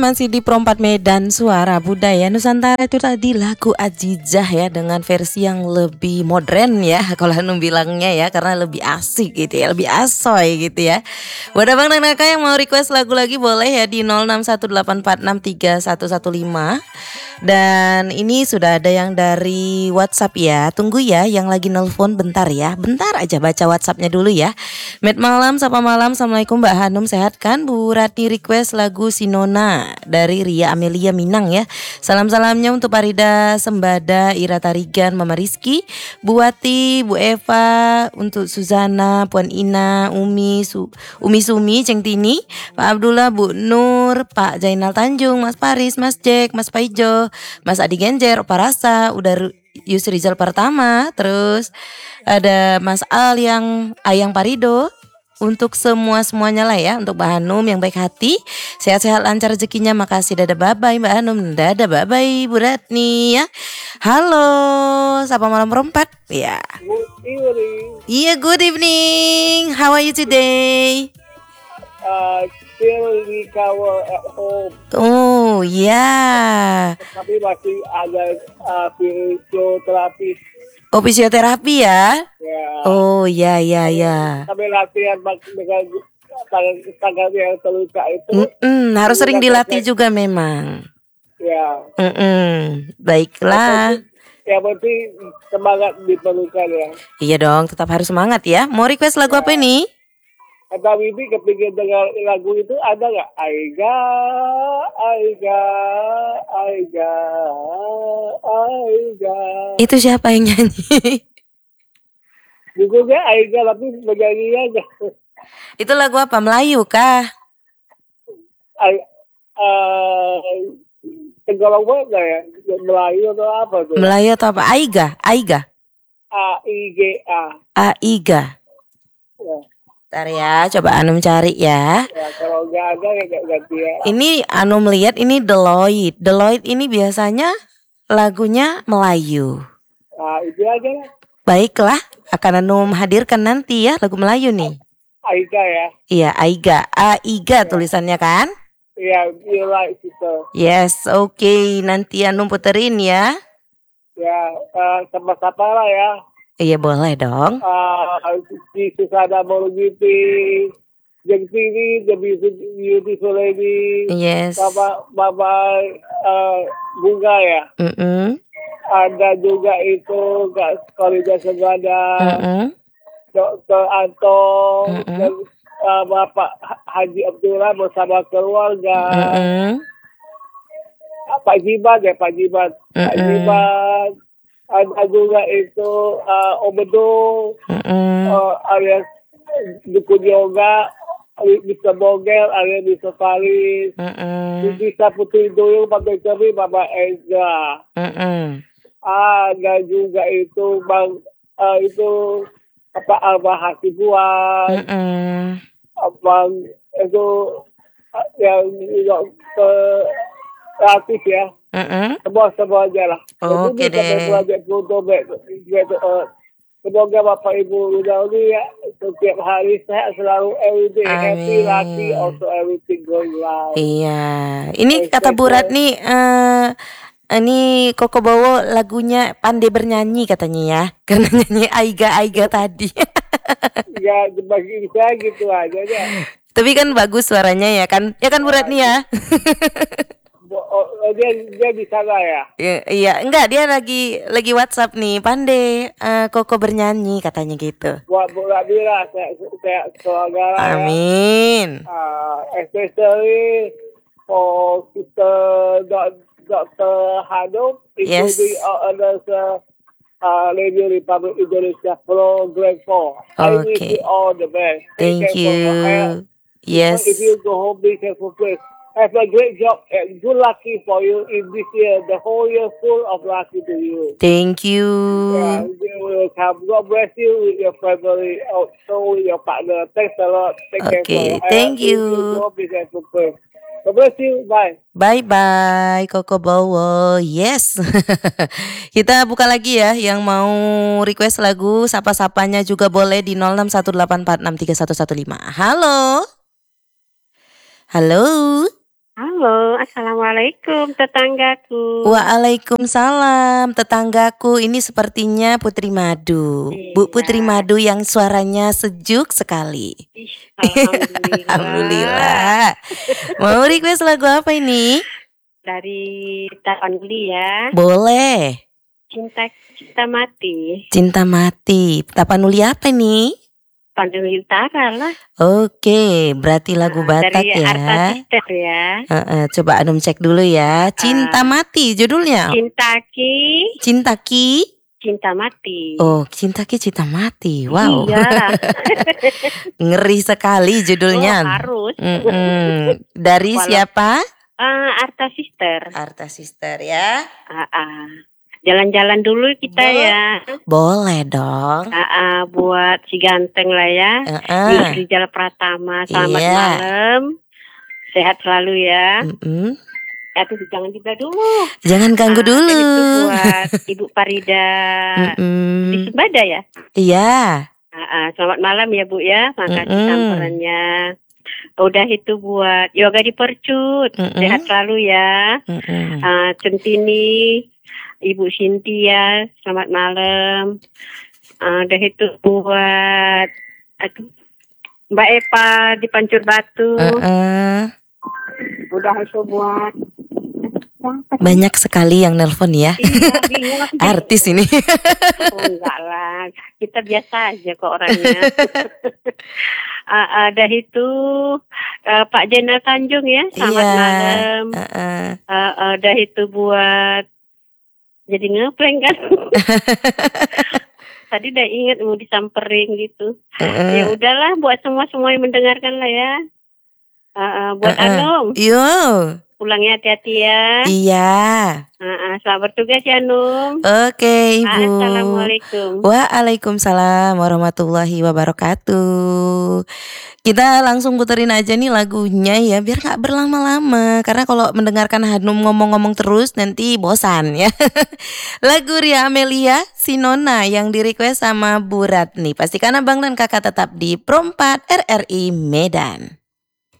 Masih di Perompak Medan Suara Budaya Nusantara. Itu tadi lagu Ajijah ya, dengan versi yang lebih modern ya, kalau Hanum bilangnya ya, karena lebih asik gitu ya, lebih asoy gitu ya. Buat abang dan kakak yang mau request lagu lagi boleh ya di 0618463115. Dan ini sudah ada yang dari WhatsApp ya. Tunggu ya yang lagi nelpon bentar ya. Bentar aja baca WhatsAppnya dulu ya. Med malam, sapa malam. Assalamualaikum Mbak Hanum, sehat kan? Bu Ratni request lagu Sinona dari Ria Amelia Minang ya. Salam-salamnya untuk Parida Sembada, Ira Tarigan, Mama Rizky, Bu Wati, Bu Eva, untuk Suzana, Puan Ina, Umi Sumi, Ceng Tini, Pak Abdullah, Bu Nur, Pak Zainal Tanjung, Mas Paris, Mas Jack, Mas Paijo, Mas Adi Genjer, Opa Rasa, udah Yusrizal pertama, terus ada Mas Al yang Ayang Parido. Untuk semuanya lah ya, untuk Mbak Hanum yang baik hati, sehat-sehat lancar rezekinya. Makasih, dadah bye-bye Mbak Hanum, dadah bye-bye Bu Ratni ya. Halo, sapa malam perempat ya. Good evening. Iya, good evening. How are you today? Still recover at home. Oh ya. Tapi masih ada fisioterapi. Oh, fisioterapi ya. Ya. Oh ya. Kami latihan dengan tangan yang terluka itu. Harus sering dilatih juga memang. Ya. Baiklah. Yang penting semangat diperlukan ya. Iya dong, tetap harus semangat ya. Mau request lagu apa ini? Kata Bibi kepingin dengar lagu itu, ada nggak? Aiga. Itu siapa yang nyanyi? Judulnya Aiga tapi penyanyi aja. Itu lagu apa? Melayu kah? Tegolong banget ya? Melayu atau apa tuh? Melayu atau apa? Aiga. Aiga. Aiga. Ya. Ntar ya, coba Anum cari ya. Ya, kalau nggak ada ya nggak ganti ya. Ini Anum lihat ini Deloitte. Deloitte ini biasanya lagunya Melayu. Nah, itu aja lah. Baiklah, akan Anum hadirkan nanti ya lagu Melayu nih. Aiga ya. Iya, Aiga tulisannya kan? Iya, you're right sister. Yes, oke. Nanti Anum puterin ya. Ya, sama-sama lah ya. Iya, boleh dong. Di Susana Morgiti, Jeng Tini, The Beautiful Lady. Yes. Sama Mama Bunga ya. Ada juga itu Kak Korida Segada, Dr. Anto, dan Bapak Haji Abdullah bersama keluarga. Pak Jibat. Ada juga itu Obedo, alias Dukun Yoga, bisa Bogel, alias bisa Faris, bisa Putri Duyung, Pak Ceri, Bapak Ezra. Ada juga itu Bang itu apa Abah Hasibuan, Bang itu yang kreatif ya. Semua aja lah. Oke deh. Semoga Bapak Ibu Rudauli ya setiap hari sehat selalu, everyday happy, lucky, also everything going right. Iya. Ini kata Bu Ratni, ini Koko Bowo lagunya pandai bernyanyi katanya ya, karena nyanyi Aiga tadi. Ya bagi saya gitu aja ya. Tapi kan bagus suaranya ya kan Bu Ratni ya. Dia di sana ya? Iya, enggak, dia lagi WhatsApp nih, pandai Koko bernyanyi katanya gitu. Buat Bu Radira, saya keluarga. Amin. Especially for Sister Dr. Hanum, including others Radio Republic Indonesia Program 4. I wish you all the best. Thank you. Yes. If you go home, be careful, please. Have a great job and good lucky for you in this year. The whole year full of lucky to you. Thank you. Yeah, you will come. God bless you with your family, also with your partner. Thanks a lot. Take care. Thank you. God bless you. Bye. Bye Koko Bowo. Yes. Kita buka lagi ya. Yang mau request lagu, sapa-sapanya juga boleh di 0618463115. Halo. Halo, assalamualaikum tetanggaku. Waalaikumsalam tetanggaku, ini sepertinya Putri Madu. Bu Putri Iya, Madu yang suaranya sejuk sekali. ih, alhamdulillah. Alhamdulillah. Mau request lagu apa ini? Dari Tapanuli ya, Boleh. Cinta Cinta Mati, Cinta Mati. Tapanuli apa nih? Pandanuli Utara lah. Oke, berarti lagu Batak Dari Arta ya. Sister ya. Coba Anum cek dulu ya. Cinta Mati judulnya. Cinta Ki. Cinta Mati. Oh, Cinta Ki Cinta Mati. Wow. Iya. Ngeri sekali judulnya. Harus. Dari siapa? Arta Sister. Arta Sister ya. Jalan-jalan dulu kita ya. Boleh dong. Buat si ganteng lah ya. Rizal Pratama, selamat malam. Sehat selalu ya. Aduh, jangan dibelah dulu. Jangan ganggu dulu. Itu buat Ibu Farida di Sembada ya. Iya. Selamat malam ya Bu ya. Makasih samperannya. Udah itu buat Yoga di Percut. Sehat selalu ya. Centini, Ibu Cynthia, selamat malam. Udah itu buat Mbak Eva di Pancur Batu. Udah itu buat banyak sekali yang nelpon ya. Iya, bingung aku. Artis ini. Enggak lah, kita biasa aja kok orangnya. Ada itu Pak Jenal Tanjung ya, selamat malam. Ada itu buat jadi ngeprank kan. Tadi udah ingat mau disamperin gitu. Ya udahlah, buat semua yang mendengarkan lah ya. Buat Anum. Yo. Pulangnya hati-hati ya. Iya. Selamat bertugas ya Num. Oke Ibu. Assalamualaikum. Waalaikumsalam warahmatullahi wabarakatuh. Kita langsung puterin aja nih lagunya ya, biar gak berlama-lama. Karena kalau mendengarkan Hanum ngomong-ngomong terus nanti bosan ya. Lagu Ria Amelia Sinona yang di request sama Bu Ratni. Pastikan abang dan kakak tetap di Pro 4 RRI Medan.